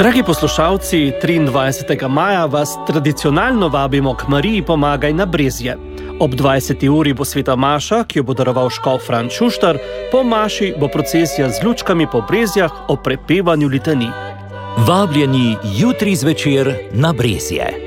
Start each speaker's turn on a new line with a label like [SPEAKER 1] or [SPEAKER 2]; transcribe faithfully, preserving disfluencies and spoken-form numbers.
[SPEAKER 1] Dragi poslušalci, triindvajsetega maja vas tradicionalno vabimo k Mariji Pomagaj na Brezje. Ob dvajseti uri bo sveta maša, ki jo bo daroval škof Franc Šuštar, po maši bo procesija z lučkami po Brezjah o prepevanju litanij.
[SPEAKER 2] Vabljeni jutri zvečer na Brezje.